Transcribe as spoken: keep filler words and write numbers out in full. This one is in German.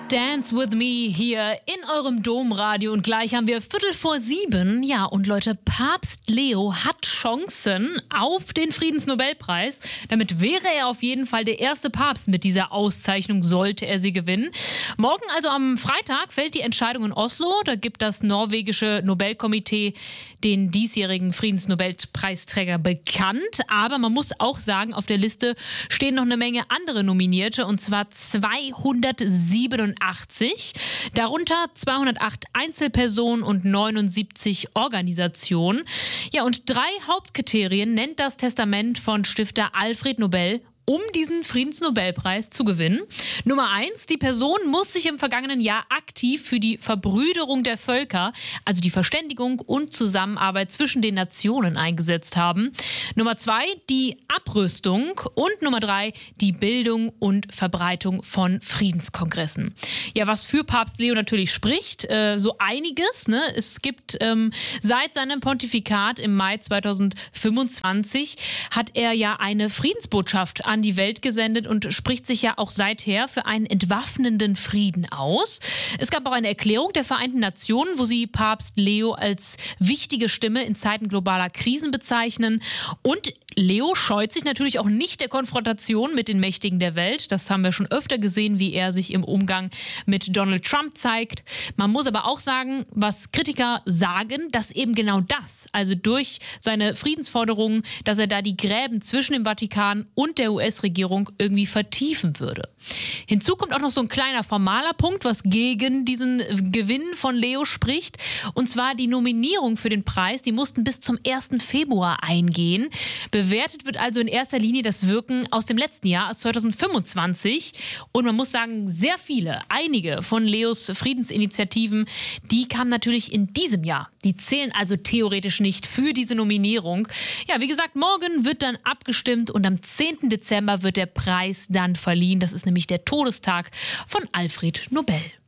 Dance with me hier in eurem Domradio und gleich haben wir Viertel vor sieben. Ja, und Leute, Papst Leo hat Chancen auf den Friedensnobelpreis. Damit wäre er auf jeden Fall der erste Papst mit dieser Auszeichnung, sollte er sie gewinnen. Morgen, also am Freitag, fällt die Entscheidung in Oslo. Da gibt das norwegische Nobelkomitee den diesjährigen Friedensnobelpreisträger bekannt. Aber man muss auch sagen, auf der Liste stehen noch eine Menge andere Nominierte, und zwar zweihundertsiebenundachtzig. Darunter zweihundertacht Einzelpersonen und neunundsiebzig Organisationen. Ja, und drei Hauptkriterien nennt das Testament von Stifter Alfred Nobel, um diesen Friedensnobelpreis zu gewinnen. Nummer eins, die Person muss sich im vergangenen Jahr aktiv für die Verbrüderung der Völker, also die Verständigung und Zusammenarbeit zwischen den Nationen, eingesetzt haben. Nummer zwei, die Abrüstung. Und Nummer drei, die Bildung und Verbreitung von Friedenskongressen. Ja, was für Papst Leo natürlich spricht, äh, so einiges. Ne? Es gibt ähm, seit seinem Pontifikat im Mai zweitausendfünfundzwanzig hat er ja eine Friedensbotschaft an die Welt gesendet und spricht sich ja auch seither für einen entwaffnenden Frieden aus. Es gab auch eine Erklärung der Vereinten Nationen, wo sie Papst Leo als wichtige Stimme in Zeiten globaler Krisen bezeichnen. Und Leo scheut sich natürlich auch nicht der Konfrontation mit den Mächtigen der Welt. Das haben wir schon öfter gesehen, wie er sich im Umgang mit Donald Trump zeigt. Man muss aber auch sagen, was Kritiker sagen, dass eben genau das, also durch seine Friedensforderungen, dass er da die Gräben zwischen dem Vatikan und der U S-Regierung irgendwie vertiefen würde. Hinzu kommt auch noch so ein kleiner formaler Punkt, was gegen diesen Gewinn von Leo spricht. Und zwar die Nominierung für den Preis, die mussten bis zum ersten Februar eingehen. Bewertet wird also in erster Linie das Wirken aus dem letzten Jahr, aus zweitausendfünfundzwanzig. Und man muss sagen, sehr viele, einige von Leos Friedensinitiativen, die kamen natürlich in diesem Jahr. Die zählen also theoretisch nicht für diese Nominierung. Ja, wie gesagt, morgen wird dann abgestimmt und am zehnten Dezember wird der Preis dann verliehen. Das ist nämlich der Todestag von Alfred Nobel.